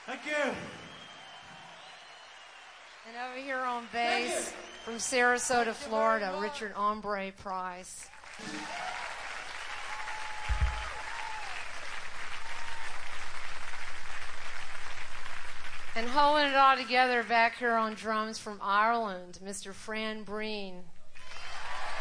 Thank you. And over here on bass from Sarasota, Florida, Richard Ombre Price. And holding it all together back here on drums from Ireland, Mr. Fran Breen.